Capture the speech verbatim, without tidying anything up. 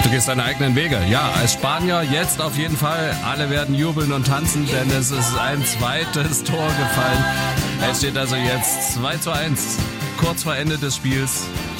Du gehst deine eigenen Wege. Ja, als Spanier jetzt auf jeden Fall. Alle werden jubeln und tanzen, denn es ist ein zweites Tor gefallen. Es steht also jetzt zwei zu eins, kurz vor Ende des Spiels.